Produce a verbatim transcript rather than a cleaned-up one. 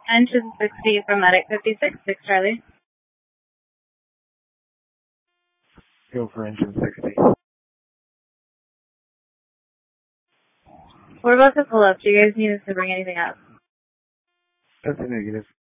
Engine sixty from Medic fifty-six, six Charlie. Go for engine sixty. We're about to pull up. Do you guys need us to bring anything up? That's a negative.